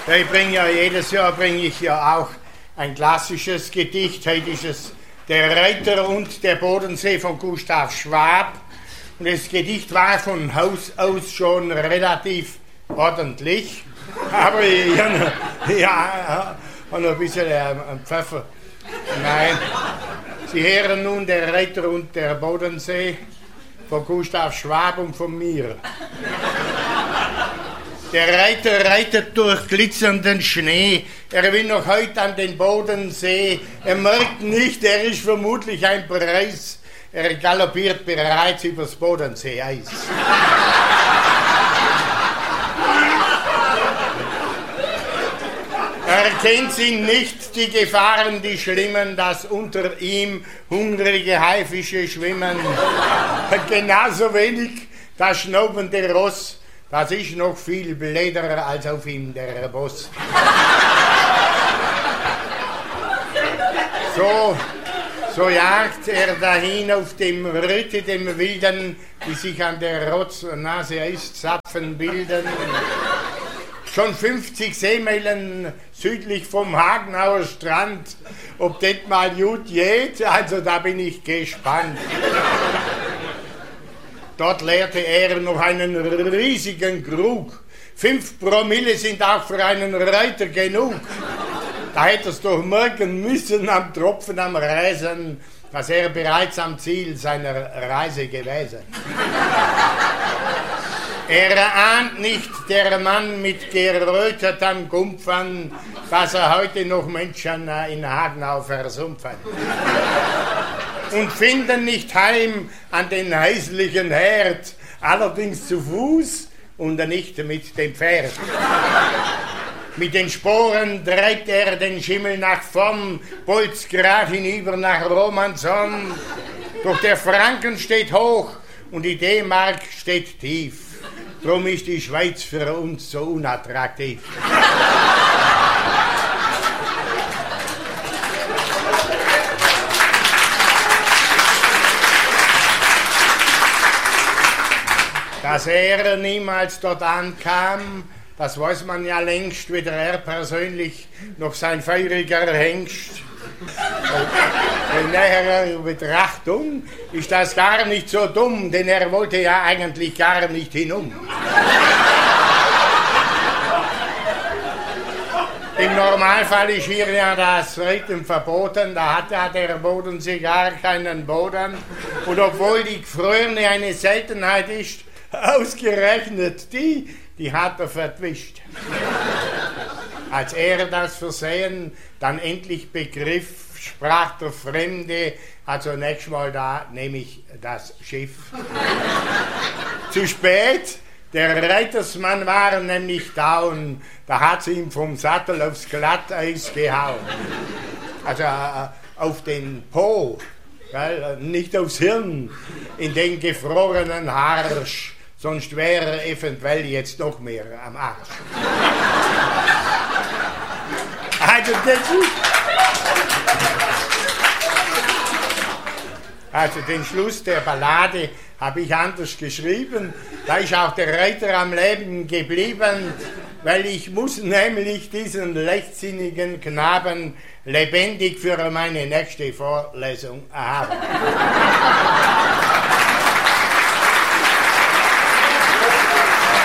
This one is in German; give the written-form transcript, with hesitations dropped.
Ja, jedes Jahr bringe ich ja auch ein klassisches Gedicht. Heute ist es Der Reiter und der Bodensee von Gustav Schwab. Und das Gedicht war von Haus aus schon relativ ordentlich. Aber ich habe noch ein bisschen Pfeffer. Nein. Sie hören nun Der Reiter und der Bodensee von Gustav Schwab und von mir. Der Reiter reitet durch glitzernden Schnee, er will noch heute an den Bodensee, er merkt nicht, er ist vermutlich ein Preis, er galoppiert bereits übers Bodensee-Eis. Erkennt sie nicht die Gefahren, die schlimmen, dass unter ihm hungrige Haifische schwimmen, genauso wenig das schnaubende Ross, das ist noch viel blöder als auf ihm der Boss. So jagt er dahin auf dem Ritte, dem Wilden, die sich an der Rotznase Eiszapfen bilden. Schon 50 Seemeilen südlich vom Hagenauer Strand, ob das mal gut geht, also da bin ich gespannt. Dort leerte er noch einen riesigen Krug. 5 Promille sind auch für einen Reiter genug. Da hätte es doch merken müssen am Tropfen am Reisen, dass er bereits am Ziel seiner Reise gewesen. Er ahnt nicht, der Mann mit gerötetem Gumpfern, dass er heute noch Menschen in Hagenau versumpfen. Und finden nicht heim an den häuslichen Herd, allerdings zu Fuß und nicht mit dem Pferd. Mit den Sporen treibt er den Schimmel nach vorn, bolzt grad hinüber nach Romanson. Doch der Franken steht hoch und die D-Mark steht tief. Drum ist die Schweiz für uns so unattraktiv. Dass er niemals dort ankam, das weiß man ja längst, weder er persönlich noch sein feuriger Hengst. In näherer Betrachtung ist das gar nicht so dumm, denn er wollte ja eigentlich gar nicht hinum. Im Normalfall ist hier ja das Reiten verboten, da hat ja der Bodensee gar keinen Boden. Und obwohl die Gefrorene eine Seltenheit ist, ausgerechnet die hat er vertwischt. Als er das Versehen dann endlich begriff, sprach der Fremde, also nächstes Mal da nehme ich das Schiff. Zu spät, der Reitersmann war nämlich down, da hat sie ihm vom Sattel aufs Glatteis gehauen. Also auf den Po, nicht aufs Hirn, in den gefrorenen Harsch. Sonst wäre er eventuell jetzt noch mehr am Arsch. Also den Schluss der Ballade habe ich anders geschrieben. Da ist auch der Reiter am Leben geblieben, weil ich muss nämlich diesen leichtsinnigen Knaben lebendig für meine nächste Vorlesung haben.